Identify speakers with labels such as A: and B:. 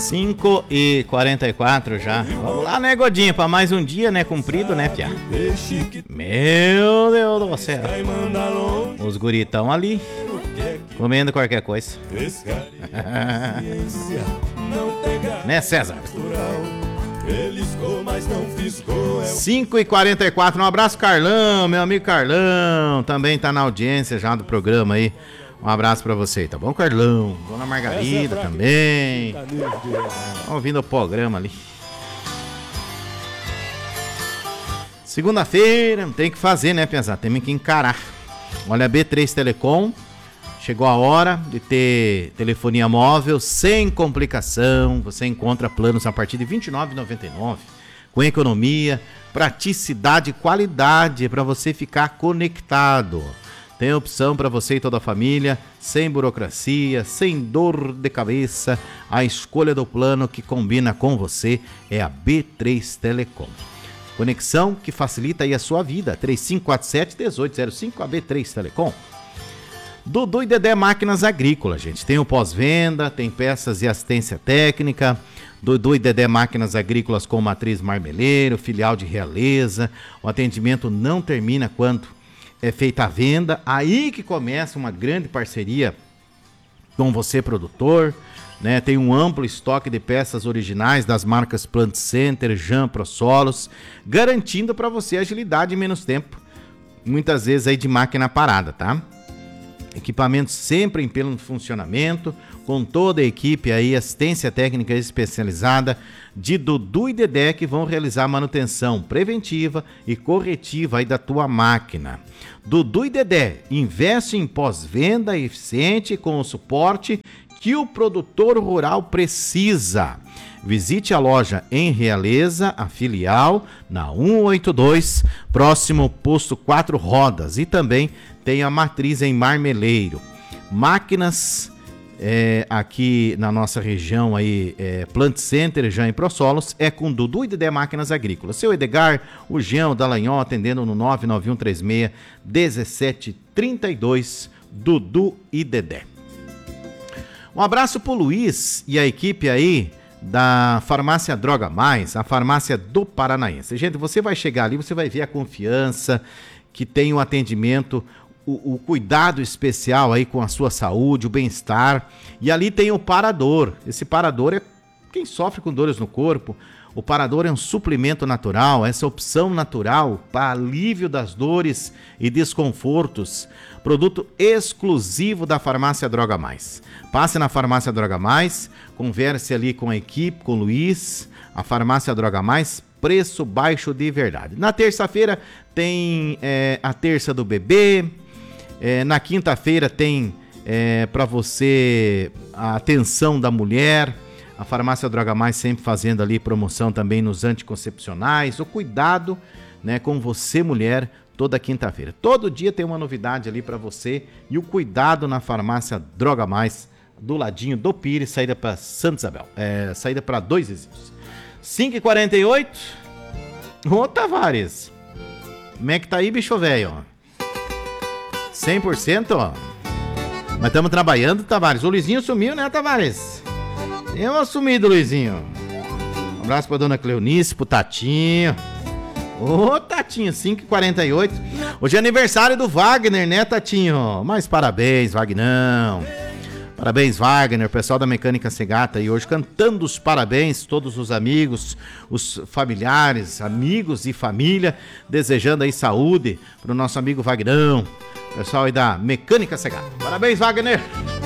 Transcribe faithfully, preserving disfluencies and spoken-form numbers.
A: cinco e quarenta e quatro já. Vamos lá, né, Godinho? Pra mais um dia, né? Cumprido, né, piá? Meu Deus do céu. Os guritão ali comendo qualquer coisa. Né, César? cinco e quarenta e quatro, um abraço, Carlão, meu amigo Carlão. Também tá na audiência já do programa aí. Um abraço pra você, tá bom, Carlão? Dona Margarida também. Tá ouvindo o programa ali. Segunda-feira, não tem o que fazer, né, pensar? Temos que encarar. Olha, a B três Telecom. Chegou a hora de ter telefonia móvel sem complicação. Você encontra planos a partir de vinte e nove reais e noventa e nove centavos. Com economia, praticidade e qualidade para você ficar conectado. Tem opção para você e toda a família, sem burocracia, sem dor de cabeça. A escolha do plano que combina com você é a B três Telecom. Conexão que facilita aí a sua vida. três cinco quatro sete, um oito zero cinco, a B três Telecom. Dudu e Dedé Máquinas Agrícolas, gente. Tem o pós-venda, tem peças e assistência técnica. Dudu e Dedé Máquinas Agrícolas com matriz Marmeleiro, filial de Realeza. O atendimento não termina quando é feita a venda, aí que começa uma grande parceria com você, produtor, né? Tem um amplo estoque de peças originais das marcas Plant Center, Jan, ProSolos, garantindo para você agilidade e menos tempo, muitas vezes aí de máquina parada, tá? Equipamento sempre em pleno funcionamento, com toda a equipe aí, assistência técnica especializada de Dudu e Dedé, que vão realizar manutenção preventiva e corretiva aí da tua máquina. Dudu e Dedé investe em pós-venda eficiente com o suporte que o produtor rural precisa. Visite a loja em Realeza, a filial, na cento e oitenta e dois, próximo posto Quatro Rodas, e também tem a matriz em Marmeleiro. Máquinas é, aqui na nossa região, aí, é, Plant Center, já em ProSolos, é com Dudu e Dedé Máquinas Agrícolas. Seu Edgar, o Jean, o Dallagnol, atendendo no nove nove um três seis, um sete três dois, Dudu e Dedé. Um abraço pro Luiz e a equipe aí da Farmácia Droga Mais, a farmácia do Paranaense. Gente, você vai chegar ali, você vai ver a confiança que tem o atendimento, o, o cuidado especial aí com a sua saúde, o bem-estar. E ali tem o Parador. Esse Parador é quem sofre com dores no corpo. O Parador é um suplemento natural, essa opção natural para alívio das dores e desconfortos. Produto exclusivo da Farmácia Droga Mais. Passe na Farmácia Droga Mais, converse ali com a equipe, com o Luiz. A Farmácia Droga Mais, preço baixo de verdade. Na terça-feira tem é, a terça do bebê. É, na quinta-feira tem é, para você a atenção da mulher. A Farmácia Droga Mais sempre fazendo ali promoção também nos anticoncepcionais. O cuidado, né, com você, mulher, toda quinta-feira. Todo dia tem uma novidade ali para você. E o cuidado na Farmácia Droga Mais, do ladinho do Pires, saída para Santa Isabel. É, saída para Dois Exílios. cinco e quarenta e oito. Ô, Tavares. Como é que tá aí, bicho velho? cem por cento, ó. Mas estamos trabalhando, Tavares. O Luizinho sumiu, né, Tavares? Eu assumido, Luizinho. Um abraço pra dona Cleonice, pro Tatinho. Ô, Tatinho, cinco e quarenta e oito. Hoje é aniversário do Wagner, né, Tatinho? Mas parabéns, Vagnão. Parabéns, Wagner, pessoal da Mecânica Segata. E hoje cantando os parabéns, todos os amigos, os familiares, amigos e família, desejando aí saúde pro nosso amigo Vagnão. Pessoal aí da Mecânica Segata. Parabéns, Wagner.